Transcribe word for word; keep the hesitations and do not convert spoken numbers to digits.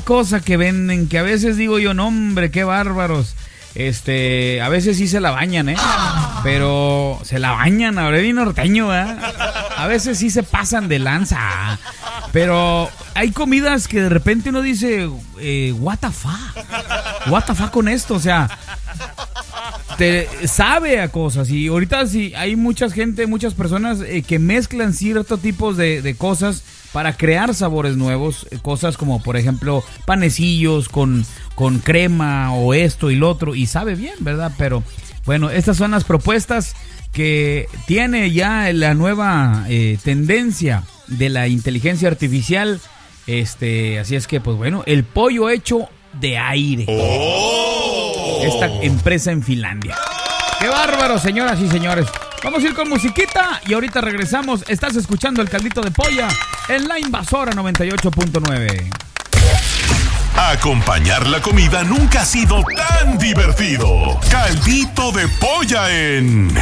cosa que venden que a veces digo yo, no hombre, qué bárbaros. Este, a veces sí se la bañan, ¿eh? Pero se la bañan, ahora bien norteño, ¿eh? A veces sí se pasan de lanza. Pero hay comidas que de repente uno dice, eh, what the fuck, what the fuck con esto, o sea, te sabe a cosas. Y ahorita sí hay mucha gente, muchas personas eh, que mezclan ciertos tipos de, de cosas para crear sabores nuevos, eh, cosas como por ejemplo panecillos con, con crema o esto y lo otro, y sabe bien, ¿verdad? Pero bueno, estas son las propuestas que tiene ya la nueva eh, tendencia de la inteligencia artificial. Este, así es que pues bueno, el pollo hecho de aire. Oh. Esta empresa en Finlandia. ¡Qué bárbaro, señoras y señores! Vamos a ir con musiquita y ahorita regresamos. Estás escuchando El Caldito de Polla en La Invasora noventa y ocho punto nueve. Acompañar la comida nunca ha sido tan divertido. Caldito de Polla en